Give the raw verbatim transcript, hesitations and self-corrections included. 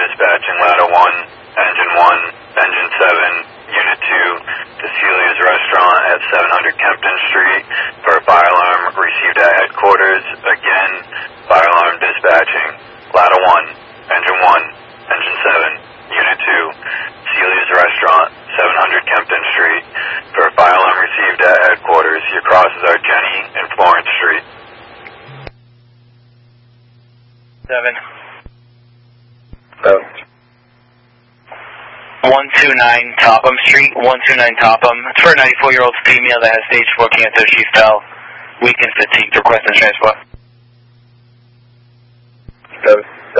dispatching ladder one, engine one, engine seven, unit two, to Celia's Restaurant at seven hundred Kempton Street for a fire alarm received at headquarters. Again, fire alarm dispatching ladder one, engine one, engine seven, unit two, Celia's Restaurant, seven hundred Kempton Street for a fire alarm received at headquarters. Your crosses are Jenny and Florence Street. Seven. Oh. one two nine Topham Street, one two nine Topham. It's for a ninety-four-year-old female that has stage four cancer. She fell. Weekend fatigue. Requesting transport.